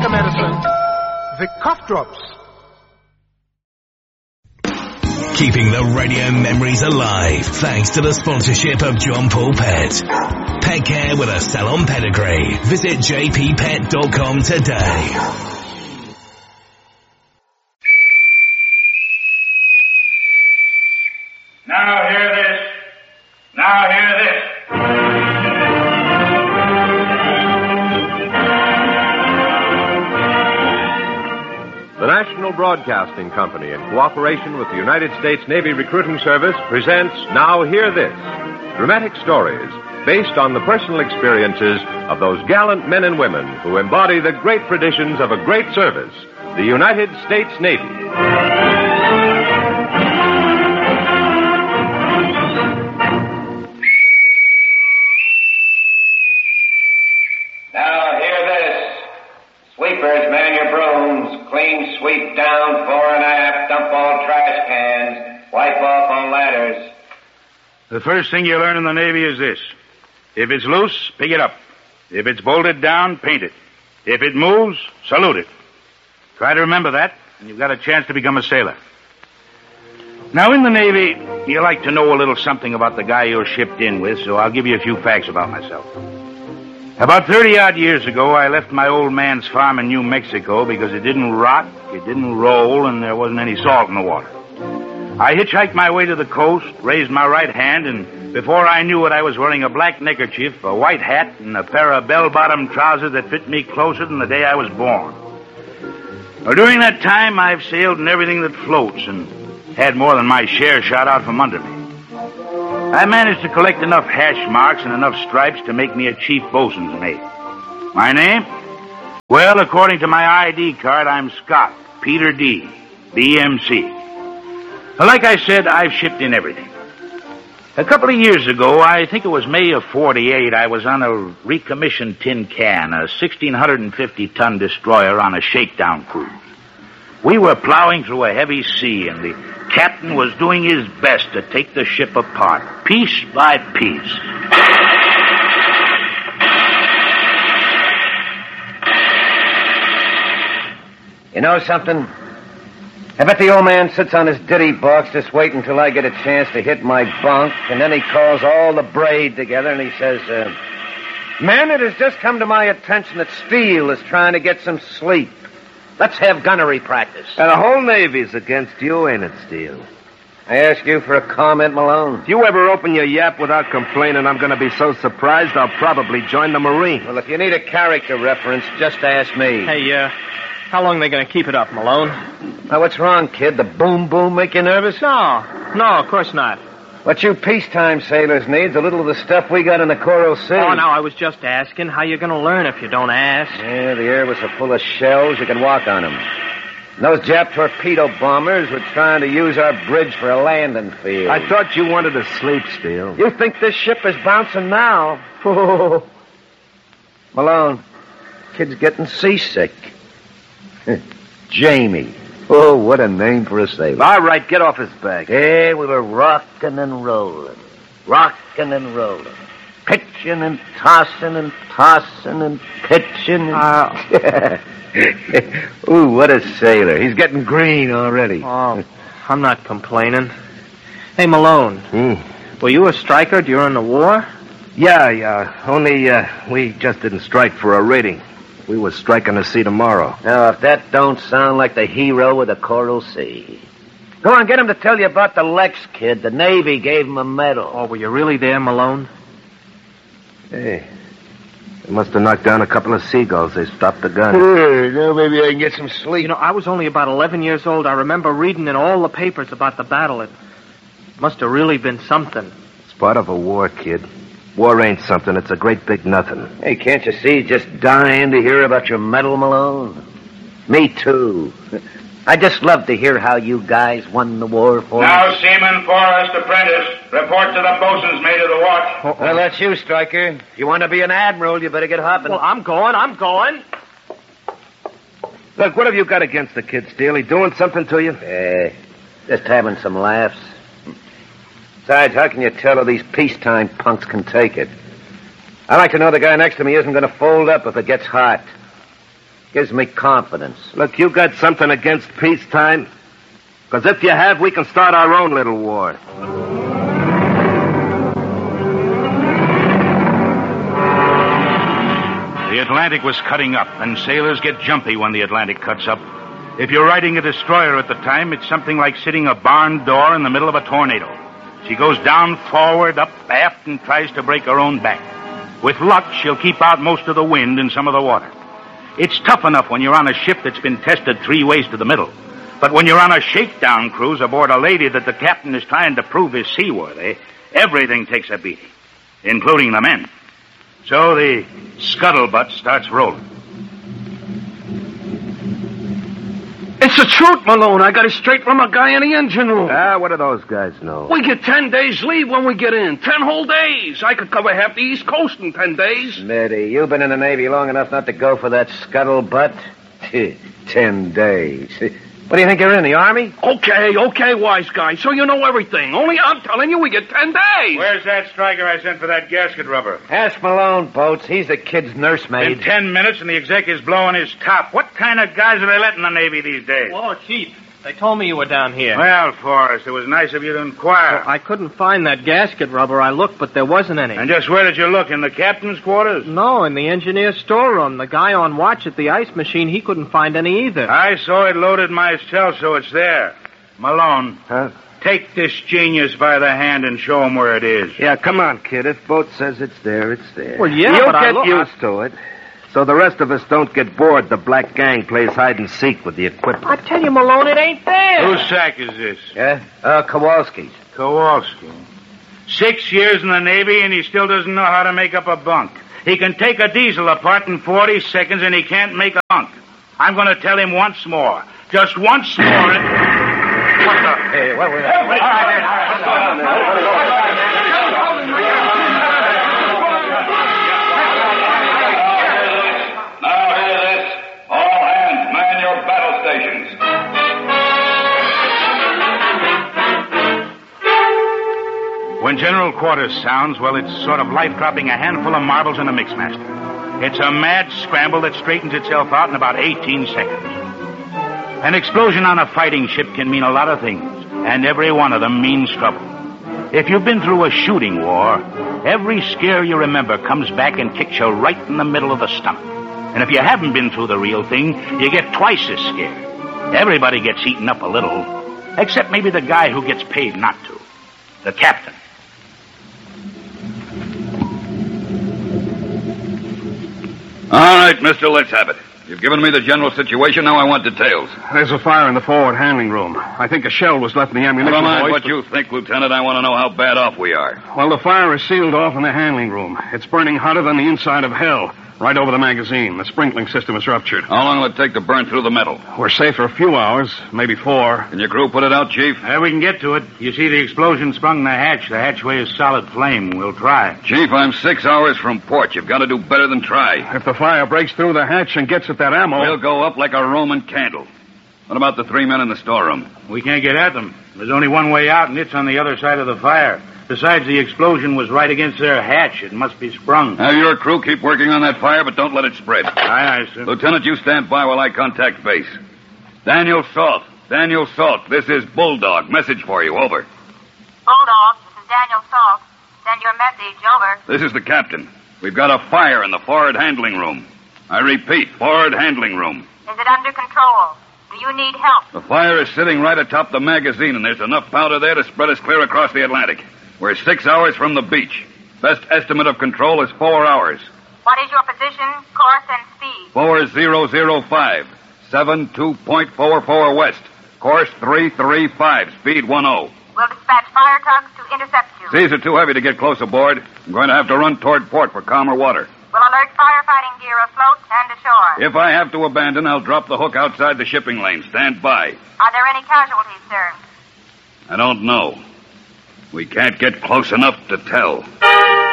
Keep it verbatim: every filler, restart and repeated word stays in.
a medicine, the cough drops. Keeping the radio memories alive thanks to the sponsorship of John Paul Pet. Pet care with a salon pedigree. Visit j p pet dot com today. Now hear this. Now hear this. The National Broadcasting Company, in cooperation with the United States Navy Recruiting Service, presents Now Hear This, dramatic stories based on the personal experiences of those gallant men and women who embody the great traditions of a great service, the United States Navy. Now hear this. Sweepers, man your brooms. Clean sweep down fore and aft. Dump all trash cans. Wipe off on ladders. The first thing you learn in the Navy is this. If it's loose, pick it up. If it's bolted down, paint it. If it moves, salute it. Try to remember that, and you've got a chance to become a sailor. Now, in the Navy, you like to know a little something about the guy you're shipped in with, so I'll give you a few facts about myself. About thirty-odd years ago, I left my old man's farm in New Mexico because it didn't rock, it didn't roll, and there wasn't any salt in the water. I hitchhiked my way to the coast, raised my right hand, and before I knew it, I was wearing a black neckerchief, a white hat, and a pair of bell-bottom trousers that fit me closer than the day I was born. Well, during that time, I've sailed in everything that floats and had more than my share shot out from under me. I managed to collect enough hash marks and enough stripes to make me a chief bosun's mate. My name? Well, according to my I D card, I'm Scott, Peter D., B M C. Like I said, I've shipped in everything. A couple of years ago, I think it was May of forty-eight, I was on a recommissioned tin can, a sixteen fifty ton destroyer on a shakedown cruise. We were plowing through a heavy sea, and the captain was doing his best to take the ship apart, piece by piece. You know something? I bet the old man sits on his ditty box just waiting until I get a chance to hit my bunk, and then he calls all the braid together and he says, uh, Men, it has just come to my attention that Steele is trying to get some sleep. Let's have gunnery practice. And the whole Navy's against you, ain't it, Steele? I ask you for a comment, Malone. If you ever open your yap without complaining, I'm going to be so surprised I'll probably join the Marines. Well, if you need a character reference, just ask me. Hey, uh, how long are they going to keep it up, Malone? Now, what's wrong, kid? The boom-boom make you nervous? No, no, of course not. What you peacetime sailors need's a little of the stuff we got in the Coral Sea. Oh, now, I was just asking how you're going to learn if you don't ask. Yeah, the air was so full of shells you could walk on them. And those Jap torpedo bombers were trying to use our bridge for a landing field. I thought you wanted to sleep, Steele. You think this ship is bouncing now? Oh. Malone, kid's getting seasick. Jamie. Oh, what a name for a sailor. All right, get off his back. Yeah, we were rocking and rolling. Rocking and rolling. Pitching and tossing and tossing and pitching. And... Uh... Ooh, what a sailor. He's getting green already. Oh, I'm not complaining. Hey, Malone. Hmm. Were you a striker during the war? Yeah, yeah. Only uh, we just didn't strike for a rating. We was striking the sea tomorrow. Now, if that don't sound like the hero of the Coral Sea. Go on, get him to tell you about the Lex kid. The Navy gave him a medal. Oh, were you really there, Malone? Hey, they must have knocked down a couple of seagulls. They stopped the gun. Hey, now maybe I can get some sleep. You know, I was only about eleven years old. I remember reading in all the papers about the battle. It must have really been something. It's part of a war, kid. War ain't something. It's a great big nothing. Hey, can't you see? Just dying to hear about your medal, Malone. Me too. I just love to hear how you guys won the war for Now, us. Seaman Forrest Apprentice, report to the bosun's mate of the watch. Oh, well, that's you, Stryker. If you want to be an admiral, you better get hopping. Well, I'm going, I'm going. Look, what have you got against the kid, Steele? He doing something to you? Eh, just having some laughs. Besides, how can you tell how these peacetime punks can take it? I like to know the guy next to me isn't going to fold up if it gets hot. Gives me confidence. Look, you got something against peacetime? Because if you have, we can start our own little war. The Atlantic was cutting up, and sailors get jumpy when the Atlantic cuts up. If you're riding a destroyer at the time, it's something like sitting a barn door in the middle of a tornado. She goes down, forward, up, aft, and tries to break her own back. With luck, she'll keep out most of the wind and some of the water. It's tough enough when you're on a ship that's been tested three ways to the middle. But when you're on a shakedown cruise aboard a lady that the captain is trying to prove is seaworthy, everything takes a beating, including the men. So the scuttlebutt starts rolling. It's the truth, Malone. I got it straight from a guy in the engine room. Ah, what do those guys know? We get ten days leave when we get in. Ten whole days. I could cover half the East Coast in ten days. Mitty, you've been in the Navy long enough not to go for that scuttlebutt. Ten days. What do you think you're in, the Army? Okay, okay, wise guy. So you know everything. Only I'm telling you we get ten days. Where's that striker I sent for that gasket rubber? Ask Malone, Boats. He's the kid's nursemaid. In ten minutes and the exec is blowing his top. What kind of guys are they letting in the Navy these days? Whoa, Chief. They told me you were down here. Well, Forrest, it was nice of you to inquire. I couldn't find that gasket rubber. I looked, but there wasn't any. And just where did you look? In the captain's quarters? No, in the engineer's storeroom. The guy on watch at the ice machine, he couldn't find any either. I saw it loaded myself, so it's there. Malone. Huh? Take this genius by the hand and show him where it is. Yeah, come on, kid. If Boat says it's there, it's there. Well, yeah, You'll but I get look- used to it. So the rest of us don't get bored. The black gang plays hide and seek with the equipment. I tell you, Malone, it ain't there. Whose sack is this? Yeah? Uh, Kowalski's. Kowalski. Six years in the Navy, and he still doesn't know how to make up a bunk. He can take a diesel apart in forty seconds, and he can't make a bunk. I'm going to tell him once more. Just once more. And... What the? Hey, what was that? All right, all right. When General Quarters sounds, well, it's sort of like dropping a handful of marbles in a mixmaster. It's a mad scramble that straightens itself out in about eighteen seconds. An explosion on a fighting ship can mean a lot of things, and every one of them means trouble. If you've been through a shooting war, every scare you remember comes back and kicks you right in the middle of the stomach. And if you haven't been through the real thing, you get twice as scared. Everybody gets eaten up a little, except maybe the guy who gets paid not to, the captain. All right, mister, let's have it. You've given me the general situation, now I want details. There's a fire in the forward handling room. I think a shell was left in the ammunition. Never mind hoist, what but- you think, Lieutenant. I want to know how bad off we are. Well, the fire is sealed off in the handling room. It's burning hotter than the inside of hell. Right over the magazine. The sprinkling system is ruptured. How long will it take to burn through the metal? We're safe for a few hours, maybe four. Can your crew put it out, Chief? Uh, we can get to it. You see, the explosion sprung the hatch. The hatchway is solid flame. We'll try. Chief, I'm six hours from port. You've got to do better than try. If the fire breaks through the hatch and gets at that ammo... We'll go up like a Roman candle. What about the three men in the storeroom? We can't get at them. There's only one way out, and it's on the other side of the fire. Besides, the explosion was right against their hatch. It must be sprung. Have your crew keep working on that fire, but don't let it spread. Aye, aye, sir. Lieutenant, you stand by while I contact base. Daniel Salt. Daniel Salt, this is Bulldog. Message for you. Over. Bulldog, this is Daniel Salt. Send your message. Over. This is the captain. We've got a fire in the forward handling room. I repeat, forward handling room. Is it under control? Do you need help? The fire is sitting right atop the magazine, and there's enough powder there to spread us clear across the Atlantic. We're six hours from the beach. Best estimate of control is four hours. What is your position, course, and speed? Four zero zero five. Seven two point four four west. Course three three five. Speed one oh. We'll dispatch fire trucks to intercept you. Seas are too heavy to get close aboard. I'm going to have to run toward port for calmer water. We'll alert firefighting gear afloat and ashore. If I have to abandon, I'll drop the hook outside the shipping lane. Stand by. Are there any casualties, sir? I don't know. We can't get close enough to tell.